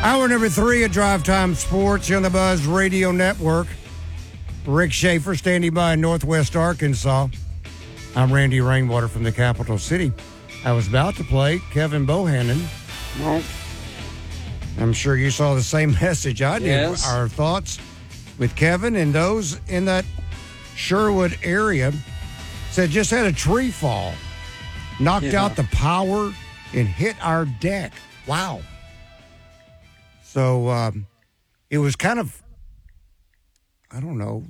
Hour number 3 of Drive Time Sports here on the Buzz Radio Network. Rick Schaefer standing by in Northwest Arkansas. I'm Randy Rainwater from the capital city. I was about to play Kevin Bohannon. Well, I'm sure you saw the same message I did. Yes. Our thoughts with Kevin and those in that Sherwood area. Said just had a tree fall. Knocked out the power and hit our deck. Wow. So it was kind of, I don't know,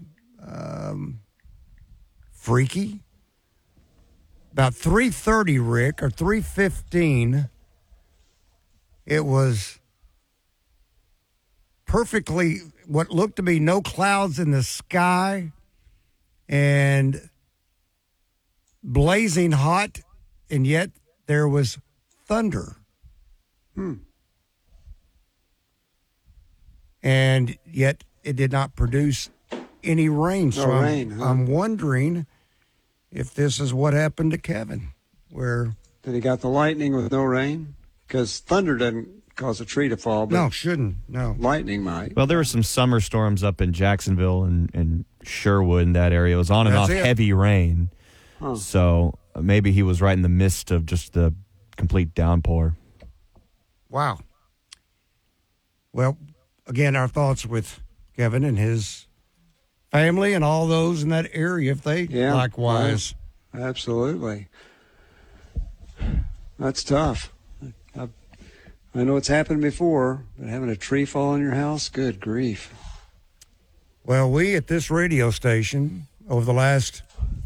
freaky. About 3:30, Rick, or 3:15, it was perfectly what looked to be no clouds in the sky and blazing hot, and yet there was thunder. And yet it did not produce any rain. So I'm wondering if this is what happened to Kevin. Where did he got the lightning with no rain? Because thunder doesn't cause a tree to fall. But no, shouldn't. No. Lightning might. Well, there were some summer storms up in Jacksonville and Sherwood in that area. It was on and off heavy rain. Huh. So maybe he was right in the midst of just the complete downpour. Wow. Well, again, our thoughts with Kevin and his family and all those in that area, if they likewise. Well, absolutely. That's tough. I know it's happened before, but having a tree fall on your house, good grief. Well, we at this radio station, over the last,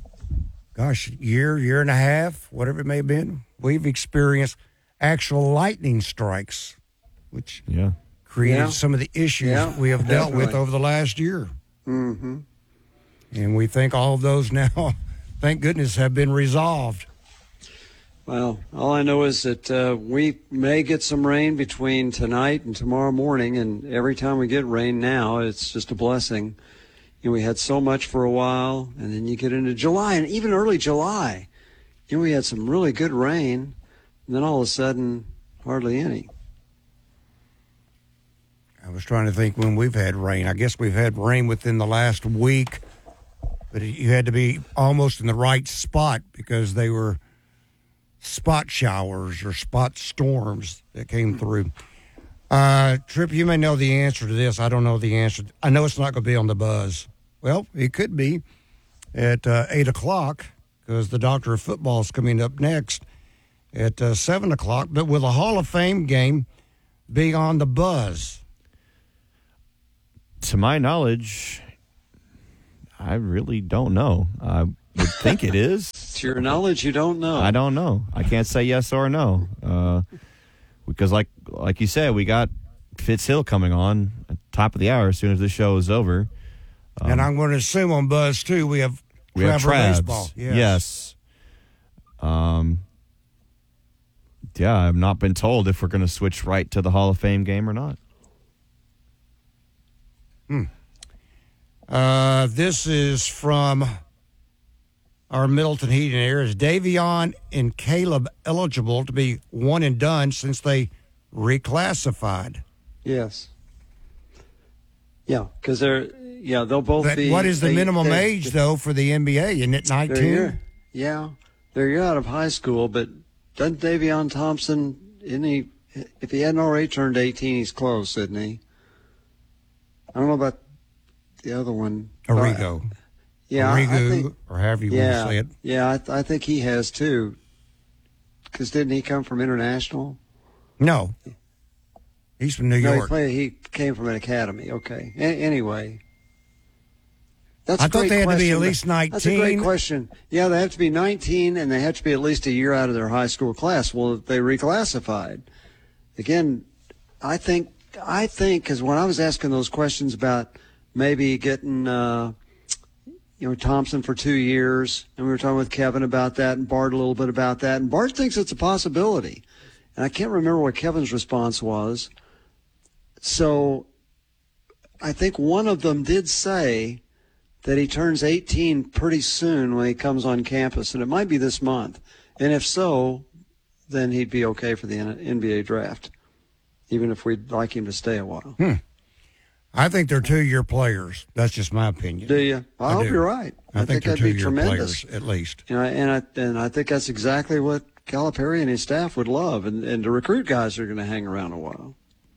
year and a half, whatever it may have been, we've experienced actual lightning strikes, which created some of the issues we have dealt with over the last year. Mm-hmm. And we think all of those now, thank goodness, have been resolved. Well, all I know is that we may get some rain between tonight and tomorrow morning, and every time we get rain now, it's just a blessing. You know, we had so much for a while, and then you get into July, and even early July, we had some really good rain, and then all of a sudden, hardly any. I was trying to think when we've had rain. I guess we've had rain within the last week, but you had to be almost in the right spot because they were spot showers or spot storms that came through. Tripp, you may know the answer to this. I don't know the answer. I know it's not going to be on the Buzz. Well, it could be at 8 o'clock because the Doctor of Football is coming up next at 7 o'clock. But will the Hall of Fame game be on the Buzz? To my knowledge, I really don't know. I would think it is. To your knowledge, you don't know. I don't know. I can't say yes or no. Because like you said, we got Fitz Hill coming on at the top of the hour as soon as the show is over. And I'm going to assume on Buzz, too, we have baseball. Yes. I've not been told if we're going to switch right to the Hall of Fame game or not. This is from our Middleton Heating Air. Is Davion and Caleb eligible to be one and done since they reclassified? Yes. Yeah, because they'll both be. What is the minimum age, though, for the NBA? Isn't it 19? They're year out of high school, but doesn't Davion Thompson, if he hadn't already turned 18, he's close, isn't he? I don't know about the other one. Arrigo. Arrigo, or however you want to say it. Yeah, I think he has, too. Because didn't he come from International? No. He's from New York. He came from an academy. Okay. Anyway. I thought they had to be at least 19. That's a great question. Yeah, they have to be 19, and they have to be at least a year out of their high school class. Well, they reclassified. Again, I think, because when I was asking those questions about maybe getting, Thompson for 2 years, and we were talking with Kevin about that and Bart a little bit about that, and Bart thinks it's a possibility. And I can't remember what Kevin's response was. So I think one of them did say that he turns 18 pretty soon when he comes on campus, and it might be this month. And if so, then he'd be okay for the NBA draft. even if we'd like him to stay a while. I think they're 2-year players. That's just my opinion. Do you? I hope you're right. I think they're that'd be 2-year tremendous. players, at least. And I think that's exactly what Calipari and his staff would love, and to recruit guys who are going to hang around a while.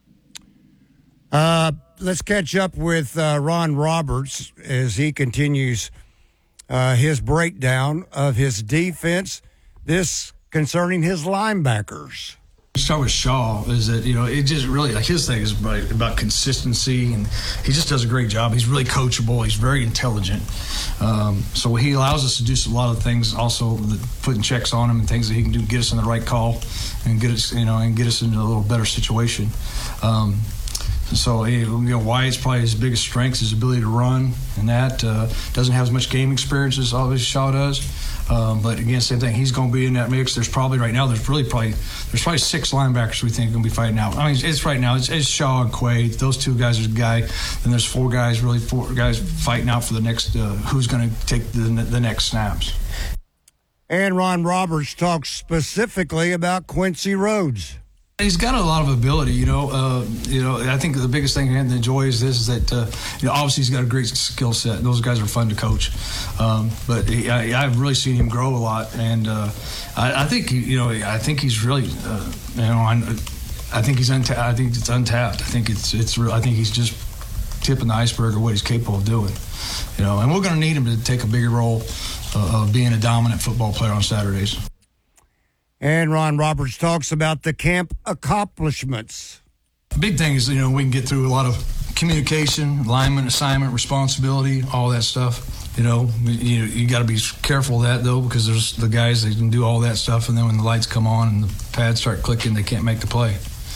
Let's catch up with Ron Roberts as he continues his breakdown of his defense, this concerning his linebackers. Start with Shaw is that, it just really, like, his thing is about consistency, and he just does a great job. He's really coachable. He's very intelligent. So he allows us to do a lot of things, also putting checks on him and things that he can do, get us in the right call and get us, and get us into a little better situation. So, Wyatt's probably his biggest strength, his ability to run, and that doesn't have as much game experience as obviously Shaw does. But again, same thing. He's going to be in that mix. There's probably right now. There's probably 6 linebackers we think are going to be fighting out. I mean, it's right now. It's Shaw and Quay. Those 2 guys are the guy. Then there's 4 guys fighting out for the next. Who's going to take the next snaps? And Ron Roberts talks specifically about Quincy Rhodes. He's got a lot of ability, I think the biggest thing I enjoy is this: is that obviously he's got a great skill set. Those guys are fun to coach, but I've really seen him grow a lot, and I think I think he's really I think he's untapped. I think it's untapped. I think it's real. I think he's just tipping the iceberg of what he's capable of doing, And we're going to need him to take a bigger role of being a dominant football player on Saturdays. And Ron Roberts talks about the camp accomplishments. The big thing is, we can get through a lot of communication, alignment, assignment, responsibility, all that stuff. You got to be careful of that, though, because there's the guys that can do all that stuff, and then when the lights come on and the pads start clicking, they can't make the play,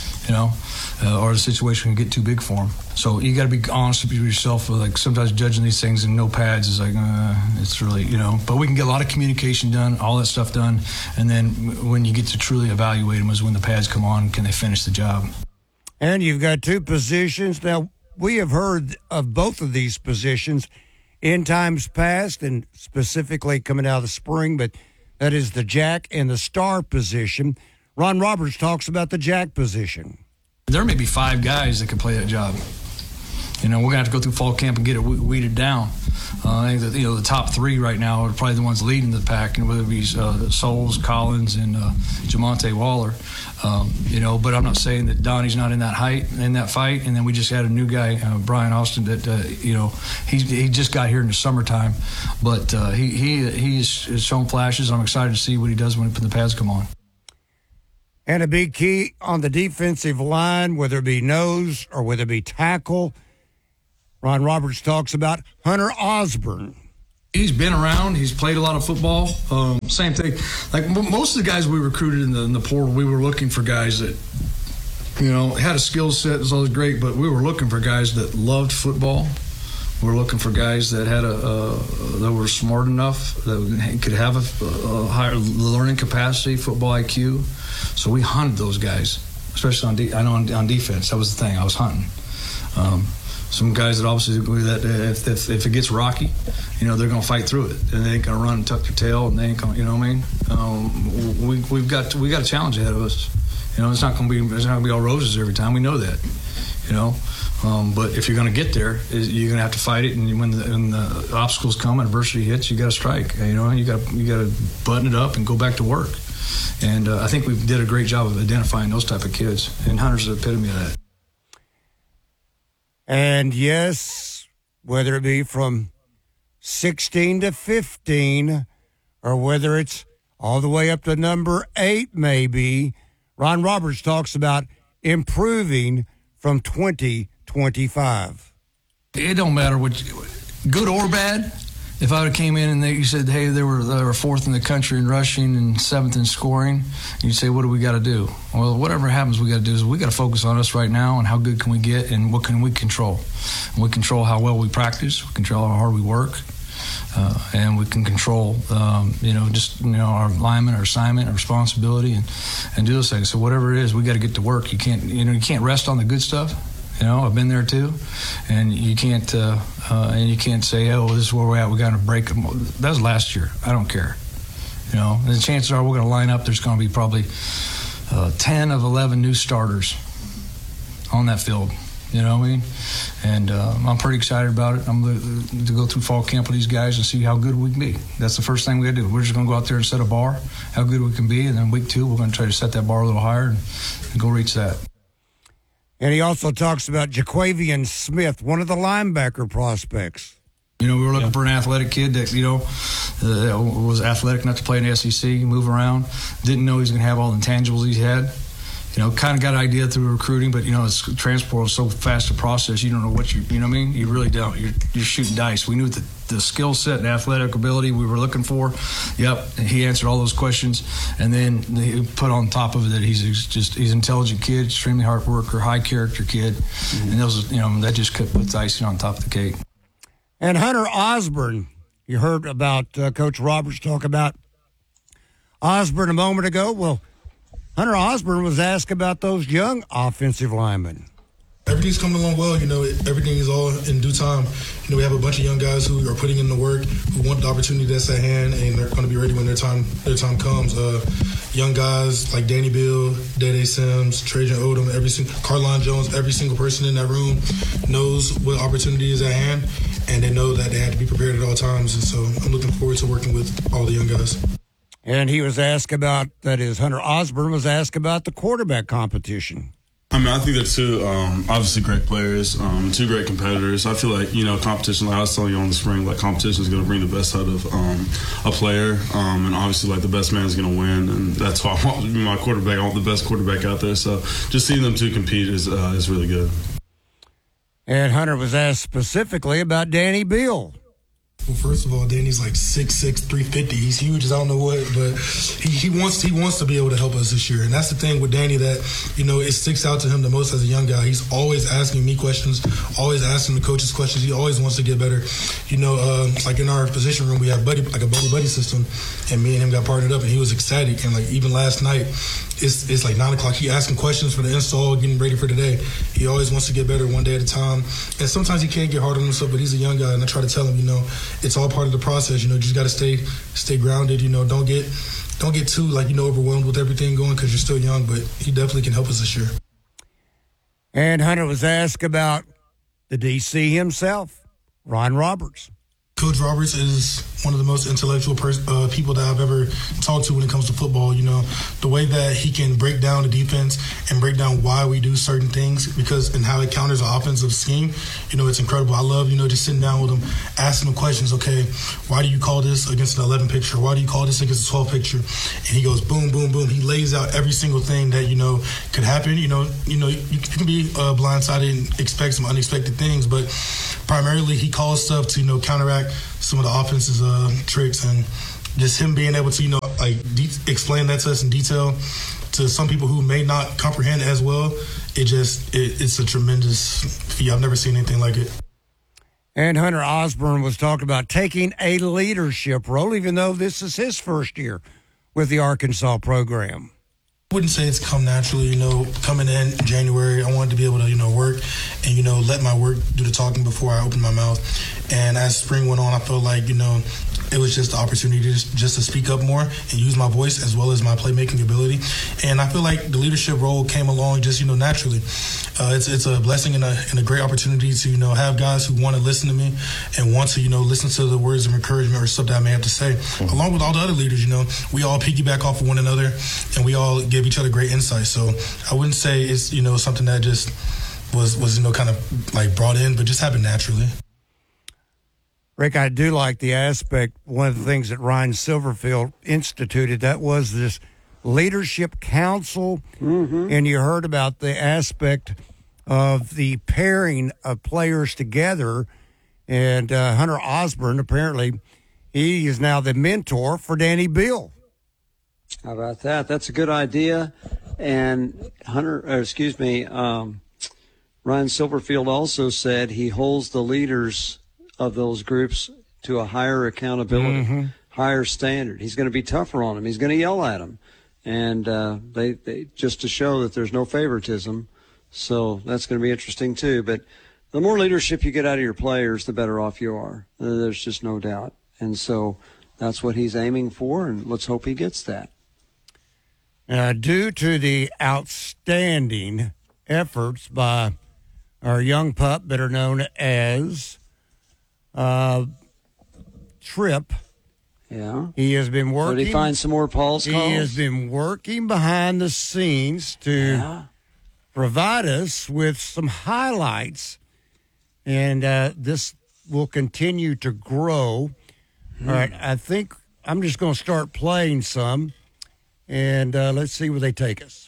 or the situation can get too big for them. So you got to be honest with yourself. Like, sometimes judging these things in no pads is like, it's really, But we can get a lot of communication done, all that stuff done, and then when you get to truly evaluate them is when the pads come on. Can they finish the job? And you've got 2 positions. Now, we have heard of both of these positions in times past, and specifically coming out of the spring, but that is the jack and the star position. Ron Roberts talks about the jack position. There may be 5 guys that can play that job. We're going to have to go through fall camp and get it weeded down. I think that, the top 3 right now are probably the ones leading the pack, and whether it be Souls, Collins, and Jamonte Waller. But I'm not saying that Donnie's not in that fight. And then we just had a new guy, Brian Austin, that, he just got here in the summertime. But he's shown flashes. I'm excited to see what he does when the pads come on. And a big key on the defensive line, whether it be nose or whether it be tackle, Ron Roberts talks about Hunter Osborne. He's been around. He's played a lot of football. Same thing. Like most of the guys we recruited in the portal, we were looking for guys that, had a skill set. It was always great, but we were looking for guys that loved football. We were looking for guys that had that were smart enough, that could have a higher learning capacity, football IQ. So we hunted those guys, especially on defense. That was the thing. I was hunting. Some guys that obviously that if it gets rocky, they're going to fight through it, and they ain't going to run and tuck their tail, and they ain't going. We've got a challenge ahead of us. It's not going to be all roses every time. We know that. But if you're going to get there, you're going to have to fight it, and when the obstacles come and adversity hits, you got to strike. You got to button it up and go back to work. And I think we did a great job of identifying those type of kids, and Hunter's the epitome of that. And yes, whether it be from 16 to 15, or whether it's all the way up to number 8, maybe, Ron Roberts talks about improving from 2025. It don't matter what, good or bad. If I would have came in and you said, hey, they were 4th in the country in rushing and 7th in scoring, you'd say, what do we got to do? Well, whatever happens, we got to do is we got to focus on us right now and how good can we get and what can we control. And we control how well we practice, we control how hard we work, and we can control, our alignment, our assignment, our responsibility, and do those things. So whatever it is, we got to get to work. You can't rest on the good stuff. I've been there too, and you can't say, "Oh, this is where we're at. We got to break them." That was last year. I don't care. And the chances are we're going to line up. There's going to be probably 10 of 11 new starters. on that field. You know what I mean? And I'm pretty excited about it. I'm to go through fall camp with these guys and see how good we can be. That's the first thing we got to do. We're just going to go out there and set a bar, how good we can be, and then week 2 we're going to try to set that bar a little higher and go reach that. And he also talks about Jaquavian Smith, one of the linebacker prospects. You know, we were looking for an athletic kid that, was athletic enough to play in the SEC, move around. Didn't know he was going to have all the intangibles he had. Kind of got an idea through recruiting, but, it's transport is so fast to process, you don't know what you know what I mean? You really don't. You're shooting dice. We knew the skill set and athletic ability we were looking for. Yep, he answered all those questions. And then he put on top of it that he's an intelligent kid, extremely hard worker, high character kid. Mm-hmm. And those, that just puts icing on top of the cake. And Hunter Osborne, you heard about Coach Roberts talk about Osborne a moment ago. Well, Hunter Osborne was asked about those young offensive linemen. Everything's coming along well. Everything is all in due time. We have a bunch of young guys who are putting in the work, who want the opportunity that's at hand, and they're going to be ready when their time comes. Young guys like Danny Bill, Dede Sims, Trajan Odom, Carlon Jones, every single person in that room knows what opportunity is at hand, and they know that they have to be prepared at all times. And so I'm looking forward to working with all the young guys. And he was asked about, Hunter Osborne was asked about the quarterback competition. I think they're two obviously great players, two great competitors. I feel like, competition, like I was telling you on the spring, like competition is going to bring the best out of a player. And obviously, like the best man is going to win. And that's why I want my quarterback. I want the best quarterback out there. So just seeing them two compete is really good. And Hunter was asked specifically about Danny Beal. Well, first of all, Danny's like 6'6", 350. He's huge as I don't know what, but he wants to be able to help us this year. And that's the thing with Danny that, it sticks out to him the most as a young guy. He's always asking me questions, always asking the coaches questions. He always wants to get better. Like in our position room, we have a buddy system, and me and him got partnered up, and he was ecstatic. And like even last night, it's like 9 o'clock. He asking questions for the install, getting ready for today. He always wants to get better one day at a time. And sometimes he can't get hard on himself, but he's a young guy, and I try to tell him, it's all part of the process. You just got to stay grounded. Don't get too overwhelmed with everything going because you're still young. But he definitely can help us this year. And Hunter was asked about the DC himself, Ron Roberts. Coach Roberts is one of the most intellectual people that I've ever talked to when it comes to football. The way that he can break down the defense and break down why we do certain things and how it counters an offensive scheme, it's incredible. I love, just sitting down with him, asking him questions. Okay, why do you call this against an 11 picture? Why do you call this against a 12 picture? And he goes boom, boom, boom. He lays out every single thing that, could happen. You can be blindsided and expect some unexpected things, but primarily he calls stuff to, counteract some of the offense's tricks, and just him being able to, explain that to us in detail to some people who may not comprehend as well. It's a tremendous feat. I've never seen anything like it. And Hunter Osborne was talking about taking a leadership role, even though this is his first year with the Arkansas program. I wouldn't say it's come naturally, coming in January, I wanted to be able to, work and, let my work do the talking before I open my mouth. And as spring went on, I felt like, it was just the opportunity just to speak up more and use my voice as well as my playmaking ability. And I feel like the leadership role came along just, naturally. It's a blessing and a great opportunity to, have guys who want to listen to me and want to, listen to the words of encouragement or stuff that I may have to say. Mm-hmm. Along with all the other leaders, we all piggyback off of one another and we all give each other great insight. So I wouldn't say it's, something that just was kind of like brought in, but just happened naturally. Rick, I do like the aspect, one of the things that Ryan Silverfield instituted, that was this leadership council. Mm-hmm. And you heard about the aspect of the pairing of players together. And Hunter Osborne, apparently, he is now the mentor for Danny Beal. How about that? That's a good idea. And Ryan Silverfield also said he holds the leaders of those groups to a higher accountability, mm-hmm. higher standard. He's going to be tougher on them. He's going to yell at them. And they just to show that there's no favoritism. So that's going to be interesting too. But the more leadership you get out of your players, the better off you are. There's just no doubt. And so that's what he's aiming for, and let's hope he gets that. Due to the outstanding efforts by our young pup, better known as Trip. Yeah. He has been working. Did he find some more Paul's calls? He has been working behind the scenes to provide us with some highlights, and this will continue to grow. All right, I think I'm just going to start playing some, and let's see where they take us.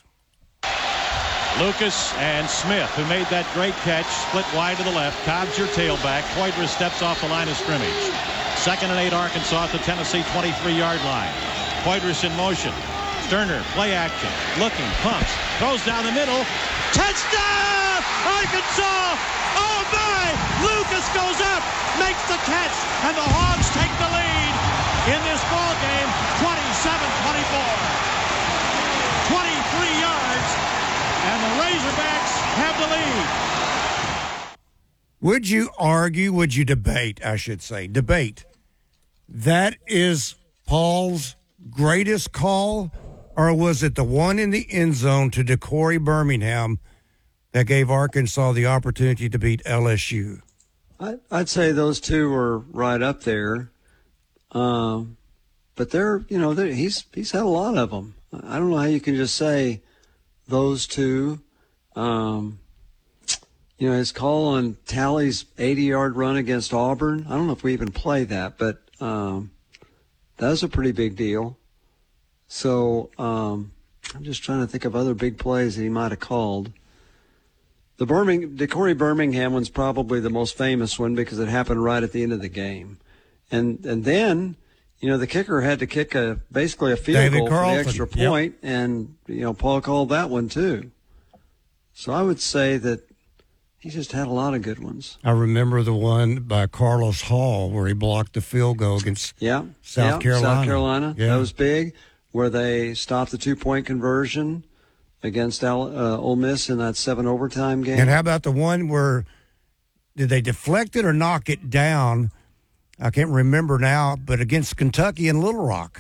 Lucas and Smith, who made that great catch, split wide to the left. Cobb's your tailback. Poitras steps off the line of scrimmage. 2nd and 8, Arkansas at the Tennessee 23-yard line. Poitras in motion. Sterner, play action. Looking, pumps, throws down the middle. Touchdown, Arkansas! Oh my! Lucas goes up, makes the catch, and the Hogs take the lead in this ball game, 27-24. 23 yards, and the Razorbacks have the lead. Would you argue, would you debate, I should say, that is Paul's greatest call, or was it the one in the end zone to DeCorey Birmingham that gave Arkansas the opportunity to beat LSU? I'd say those two were right up there. But he's had a lot of them. I don't know how you can just say those two. His call on Talley's 80-yard run against Auburn, I don't know if we even play that, but that was a pretty big deal. So I'm just trying to think of other big plays that he might have called. The DeCorey Birmingham one's probably the most famous one because it happened right at the end of the game. And then, the kicker had to kick basically a field goal for the extra point, and, Paul called that one too. So I would say that he just had a lot of good ones. I remember the one by Carlos Hall where he blocked the field goal against South Carolina. Yeah. That was big, where they stopped the 2-point conversion against Ole Miss in that 7 overtime game. And how about the one where did they deflect it or knock it down? I can't remember now, but against Kentucky and Little Rock.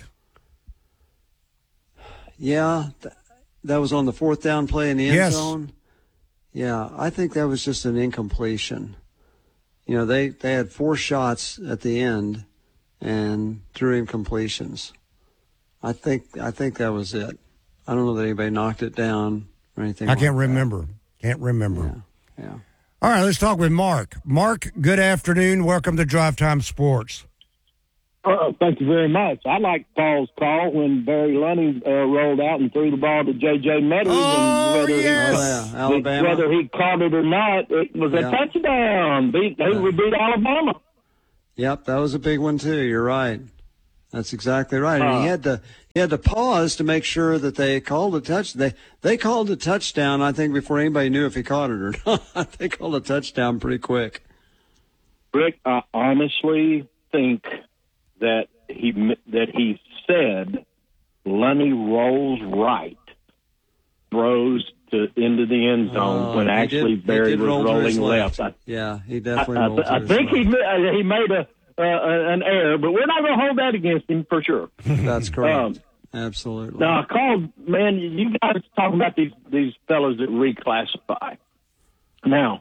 Yeah, that was on the 4th down play in the end zone. Yeah, I think that was just an incompletion. They had 4 shots at the end and threw incompletions. I think that was it. I don't know that anybody knocked it down or anything. I can't remember. Can't remember. Yeah. All right, let's talk with Mark. Mark, good afternoon. Welcome to Drive Time Sports. Thank you very much. I like Paul's call when Barry Lunny rolled out and threw the ball to J.J. Meadows. Alabama. Whether he caught it or not, it was a touchdown. We beat Alabama. Yep, that was a big one too. You're right. That's exactly right. And he had to pause to make sure that they called a touch. They called a touchdown, I think, before anybody knew if he caught it or not. They called a touchdown pretty quick. Rick, I honestly think that he said Lunny rolls right, throws into the end zone when actually Barry was rolling left. He definitely rolled I think he made an error, but we're not going to hold that against him for sure. That's correct. Absolutely. Now, I called, man, you guys talking about these fellows that reclassify. Now,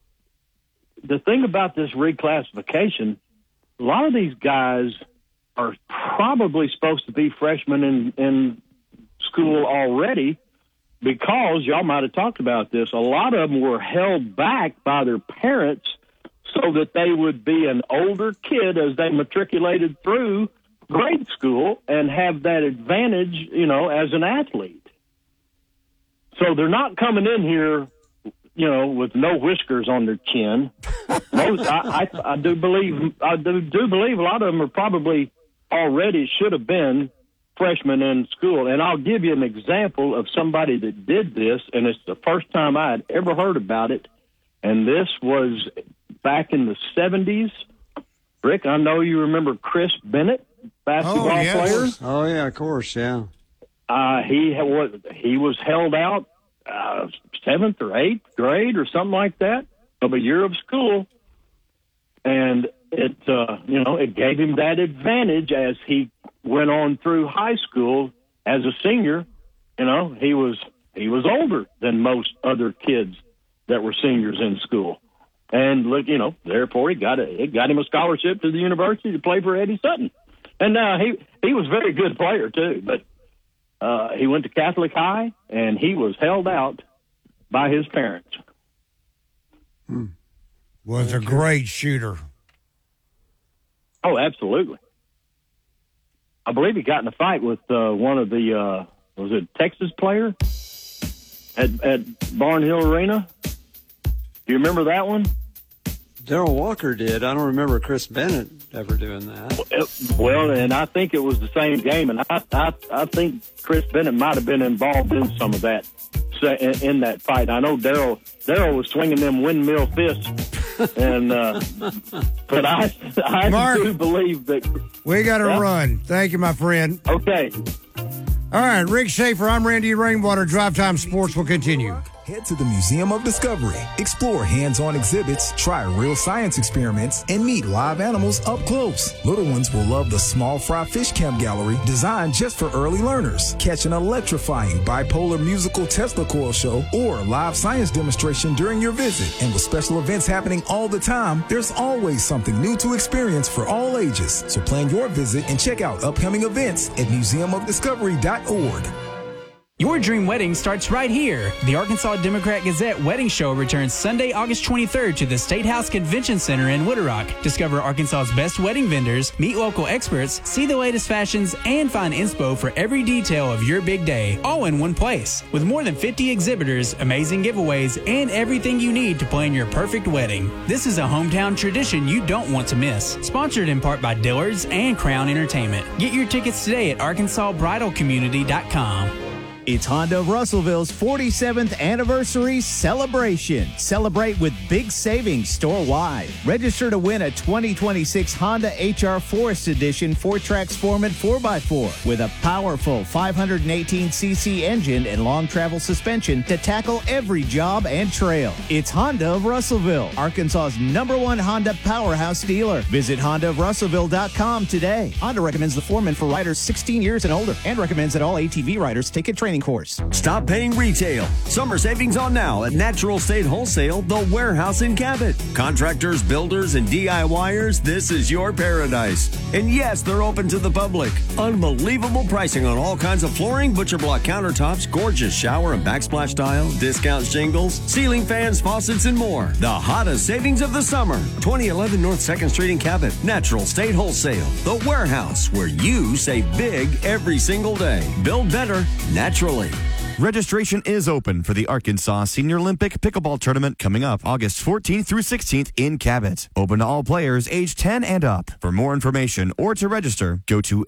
the thing about this reclassification, a lot of these guys are probably supposed to be freshmen in school already because, y'all might have talked about this, a lot of them were held back by their parents so that they would be an older kid as they matriculated through grade school and have that advantage, as an athlete. So they're not coming in here, with no whiskers on their chin. I do believe a lot of them are probably already should have been freshmen in school. And I'll give you an example of somebody that did this, and it's the first time I had ever heard about it. And this was back in the 70s. Rick, I know you remember Chris Bennett, basketball player. Oh, yeah, of course, yeah. He was held out 7th or 8th grade or something like that of a year of school, and it gave him that advantage as he went on through high school as a senior. He was he was older than most other kids that were seniors in school. And look, therefore it got him a scholarship to the university to play for Eddie Sutton. And he was a very good player too, but he went to Catholic High and he was held out by his parents. Was a great shooter. Oh, absolutely. I believe he got in a fight with one of the was it Texas player at Barnhill Arena? Do you remember that one? Darrell Walker did. I don't remember Chris Bennett ever doing that. Well, and I think it was the same game, and I think Chris Bennett might have been involved in some of that in that fight. I know Darrell was swinging them windmill fists, and but I Mark, do believe that we got to run. Thank you, my friend. Okay. All right, Rick Schaefer, I'm Randy Rainwater. Drive Time Sports will continue. Head to the Museum of Discovery. Explore hands-on exhibits, try real science experiments, and meet live animals up close. Little ones will love the Small Fry Fish Camp Gallery, designed just for early learners. Catch an electrifying bipolar musical Tesla coil show or live science demonstration during your visit. And with special events happening all the time, there's always something new to experience for all ages. So plan your visit and check out upcoming events at museumofdiscovery.org. Your dream wedding starts right here. The Arkansas Democrat-Gazette Wedding Show returns Sunday, August 23rd to the State House Convention Center in Wooded Rock. Discover Arkansas's best wedding vendors, meet local experts, see the latest fashions, and find inspo for every detail of your big day, all in one place. With more than 50 exhibitors, amazing giveaways, and everything you need to plan your perfect wedding. This is a hometown tradition you don't want to miss. Sponsored in part by Dillard's and Crown Entertainment. Get your tickets today at arkansasbridalcommunity.com. It's Honda of Russellville's 47th anniversary celebration. Celebrate with big savings store-wide. Register to win a 2026 Honda HR Forest Edition 4-Track Sportman 4x4 with a powerful 518cc engine and long travel suspension to tackle every job and trail. It's Honda of Russellville, Arkansas's #1 Honda powerhouse dealer. Visit HondaofRussellville.com today. Honda recommends the Foreman for riders 16 years and older and recommends that all ATV riders take a training course. Stop paying retail. Summer savings on now at Natural State Wholesale, the warehouse in Cabot. Contractors, builders, and DIYers, this is your paradise. And yes, they're open to the public. Unbelievable pricing on all kinds of flooring, butcher block countertops, gorgeous shower and backsplash tile, discount shingles, ceiling fans, faucets, and more. The hottest savings of the summer. 2011 North 2nd Street in Cabot. Natural State Wholesale, the warehouse where you save big every single day. Build better, naturally. Registration is open for the Arkansas Senior Olympic Pickleball Tournament coming up August 14th through 16th in Cabot. Open to all players age 10 and up. For more information or to register, go to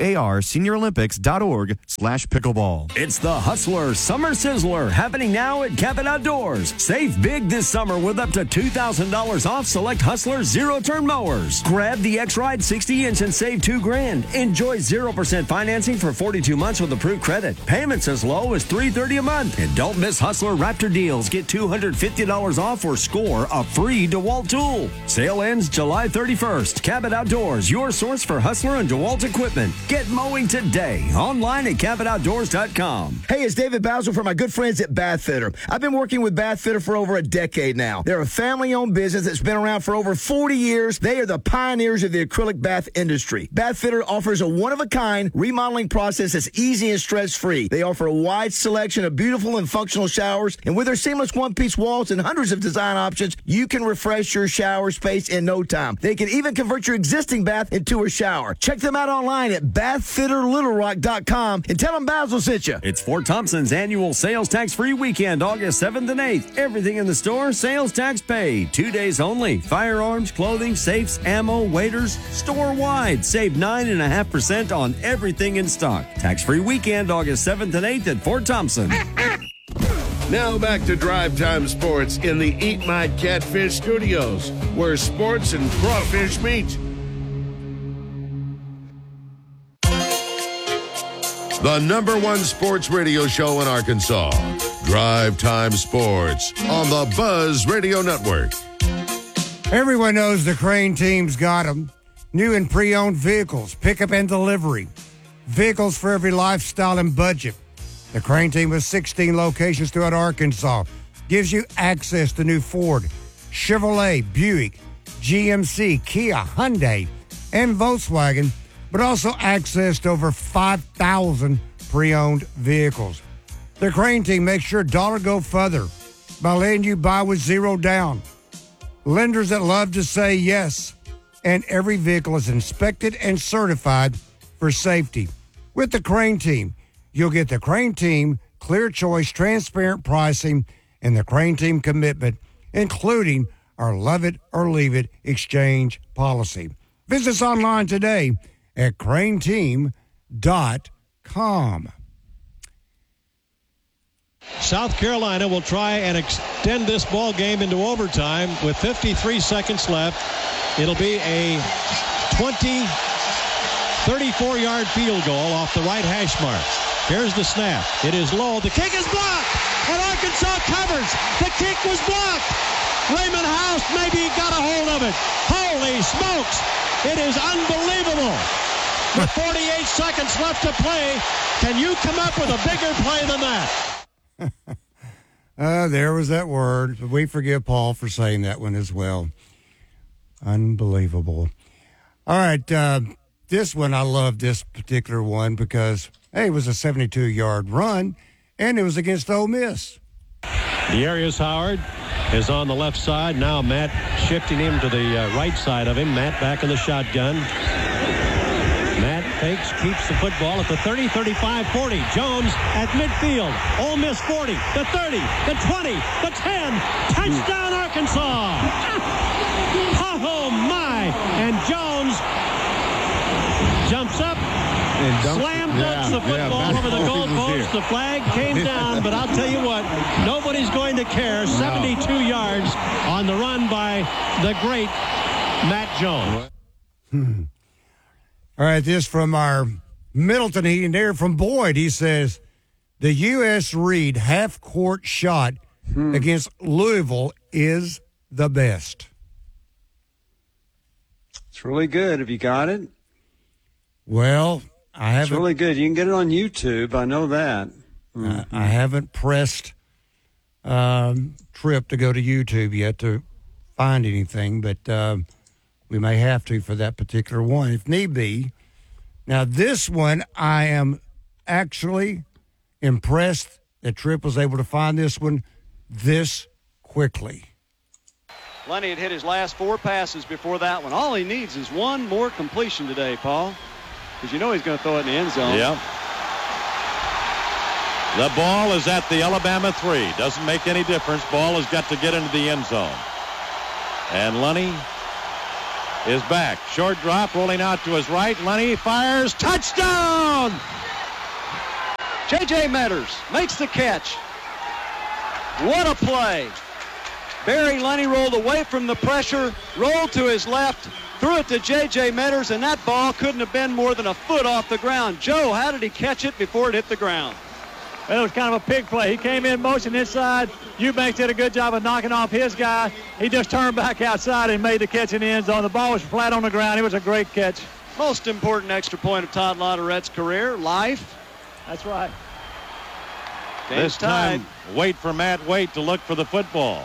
arseniorolympics.org/pickleball. It's the Hustler Summer Sizzler happening now at Cabot Outdoors. Save big this summer with up to $2,000 off select Hustler zero-turn mowers. Grab the X-Ride 60-inch and save $2,000. Enjoy 0% financing for 42 months with approved credit. Payments as low as $330 a month. And don't miss Hustler Raptor deals. Get $250 off or score a free DeWalt tool. Sale ends July 31st. Cabot Outdoors, your source for Hustler and DeWalt equipment. Get mowing today. Online at CabotOutdoors.com. Hey, it's David Basil from my good friends at Bath Fitter. I've been working with Bath Fitter for over a decade now. They're a family-owned business that's been around for over 40 years. They are the pioneers of the acrylic bath industry. Bath Fitter offers a one-of-a-kind remodeling process that's easy and stress-free. They offer a wide selection of beautiful and functional showers, and with their seamless one-piece walls and hundreds of design options, you can refresh your shower space in no time. They can even convert your existing bath into a shower. Check them out online at bathfitterlittlerock.com and tell them Basil sent you. It's Fort Thompson's annual sales tax-free weekend, August 7th and 8th. Everything in the store, sales tax paid. 2 days only. Firearms, clothing, safes, ammo, waiters, store-wide. Save 9.5% on everything in stock. Tax-free weekend, August 7th and 8th at Fort Thompson. Now back to Drive Time Sports in the Eat My Catfish studios, where sports and crawfish meet. The #1 sports radio show in Arkansas, Drive Time Sports on the Buzz Radio Network. Everyone knows the Crane team's got them. New and pre-owned vehicles, pickup and delivery. Vehicles for every lifestyle and budget. The Crane team with 16 locations throughout Arkansas gives you access to new Ford, Chevrolet, Buick, GMC, Kia, Hyundai, and Volkswagen, but also access to over 5,000 pre-owned vehicles. The Crane team makes sure dollar go further by letting you buy with zero down. Lenders that love to say yes, and every vehicle is inspected and certified for safety. With the Crane team, you'll get the Crane team clear choice, transparent pricing, and the Crane team commitment, including our love it or leave it exchange policy. Visit us online today at craneteam.com. South Carolina will try and extend this ball game into overtime with 53 seconds left. It'll be a 34-yard field goal off the right hash mark. Here's the snap. It is low. The kick is blocked, and Arkansas covers. The kick was blocked. Raymond House maybe got a hold of it. Holy smokes. It is unbelievable. With 48 seconds left to play, can you come up with a bigger play than that? There was that word. We forgive Paul for saying that one as well. Unbelievable. All right, this one, I love this particular one because, hey, it was a 72-yard run, and it was against Ole Miss. Darius Howard is on the left side. Now Matt shifting him to the right side of him. Matt back in the shotgun. Matt fakes, keeps the football at the 30, 35, 40. Jones at midfield. Ole Miss 40, the 30, the 20, the 10. Touchdown, Arkansas. Oh, my. And Jones jumps up, slam dunks the football over the goalpost. The flag came down, but I'll tell you what, nobody's going to care. 72 yards on the run by the great Matt Jones. All right, this from our Middleton Heating Air from Boyd. He says, the U.S. Reed half-court shot against Louisville is the best. It's really good. Have you got it? Well, I haven't. It's really good. You can get it on YouTube. I know that. I haven't pressed trip to go to YouTube yet to find anything, but we may have to for that particular one if need be. Now, this one, I am actually impressed that Tripp was able to find this one this quickly. Lenny had hit his last 4 passes before that one. All he needs is one more completion today, Paul, because you know he's going to throw it in the end zone. Yep. The ball is at the Alabama 3. Doesn't make any difference. Ball has got to get into the end zone. And Lenny is back. Short drop, rolling out to his right. Lenny fires. Touchdown! J.J. Metters makes the catch. What a play. Barry Lenny rolled away from the pressure, rolled to his left, threw it to J.J. Metters, and that ball couldn't have been more than a foot off the ground. Joe, how did he catch it before it hit the ground? Well, it was kind of a pig play. He came in motion inside. Eubanks did a good job of knocking off his guy. He just turned back outside and made the catch in the end zone. The ball was flat on the ground. It was a great catch. Most important extra point of Todd Lauderette's career, life. That's right. This time, wait for Matt Waite to look for the football.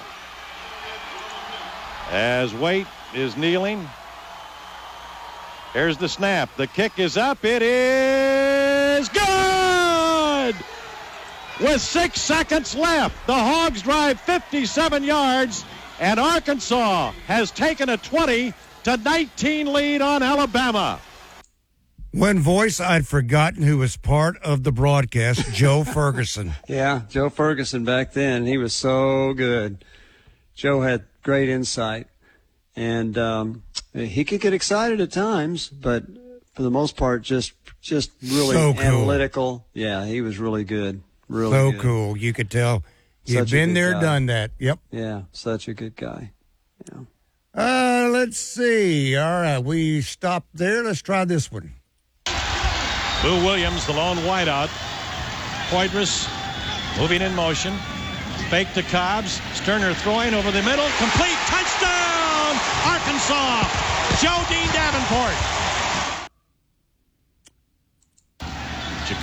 As Waite is kneeling, here's the snap. The kick is up. It is good! With 6 seconds left, the Hogs drive 57 yards, and Arkansas has taken a 20-19 lead on Alabama. One voice I'd forgotten who was part of the broadcast, Joe Ferguson. Yeah, Joe Ferguson back then. He was so good. Joe had great insight, and he could get excited at times, but for the most part, just really so cool. Analytical. Yeah, he was really good. Really so good. Cool. You could tell he'd been there, guy. done that. Yep. Yeah, such a good guy. Yeah. Let's see. All right, we stopped there. Let's try this one. Boo Williams, the lone wideout. Poitras moving in motion. Fake to Cobbs. Sterner throwing over the middle. Complete. Touchdown! Arkansas. Joe Dean Davenport.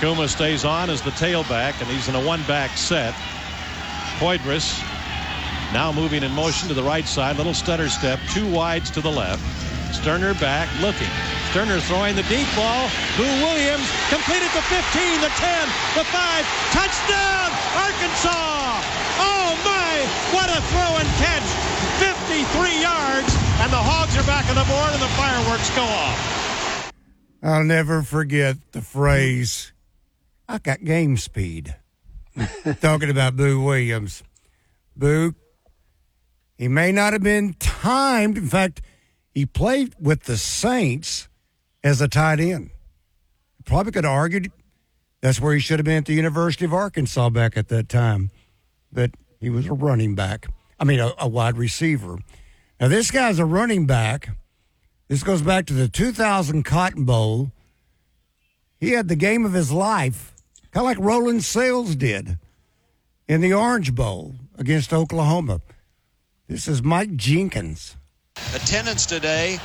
Akuma stays on as the tailback, and he's in a one-back set. Poitras now moving in motion to the right side. Little stutter step, 2 wides to the left. Sterner back looking. Sterner throwing the deep ball. Boo Williams completed the 15, the 10, the 5. Touchdown, Arkansas! Oh, my, what a throw and catch. 53 yards, and the Hogs are back on the board, and the fireworks go off. I'll never forget the phrase, I got game speed. Talking about Boo Williams. Boo, he may not have been timed. In fact, he played with the Saints as a tight end. Probably could have argued that's where he should have been at the University of Arkansas back at that time. But he was a running back. A wide receiver. Now, this guy's a running back. This goes back to the 2000 Cotton Bowl. He had the game of his life, kind of like Roland Sales did in the Orange Bowl against Oklahoma. This is Mike Jenkins. Attendance today,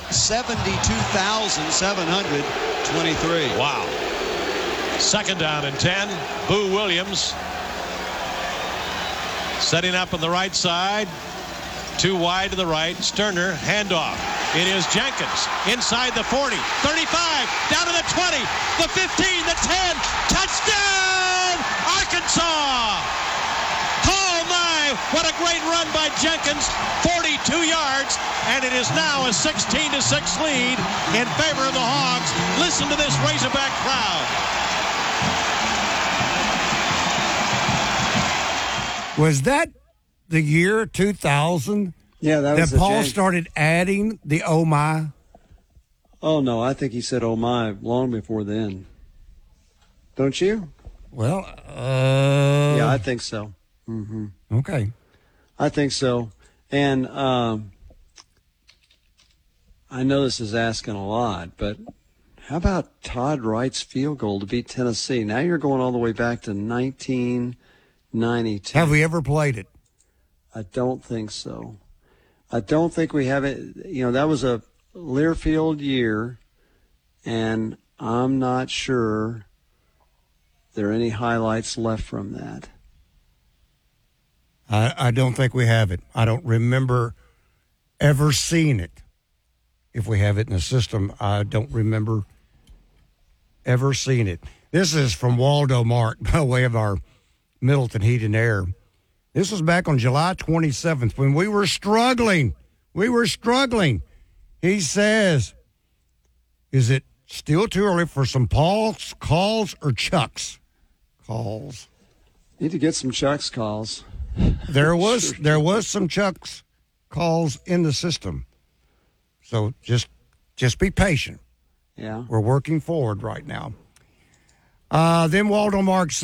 72,723. Wow. 2nd down and 10. Boo Williams setting up on the right side. 2 wide to the right. Sterner, handoff. It is Jenkins inside the 40, 35, down to the 20, the 15, the 10. Touchdown, Arkansas! Oh, my, what a great run by Jenkins. 42 yards, and it is now a 16-6 lead in favor of the Hogs. Listen to this Razorback crowd. Was that the year 2000? Yeah, that Paul started adding the oh my? Oh, no, I think he said oh my long before then. Don't you? Well, yeah, I think so. Mm-hmm. Okay. I think so. And I know this is asking a lot, but how about Todd Wright's field goal to beat Tennessee? Now you're going all the way back to 1992. Have we ever played it? I don't think so. I don't think we have it. That was a Learfield year, and I'm not sure there are any highlights left from that. I don't think we have it. I don't remember ever seeing it. If we have it in the system, I don't remember ever seeing it. This is from Waldo Mark, by way of our Middleton Heat and Air. This was back on July 27th when we were struggling. He says, is it still too early for some Paul's calls or Chuck's calls? Need to get some Chuck's calls. There was some Chuck's calls in the system. So just be patient. Yeah. We're working forward right now. Then Waldo Mark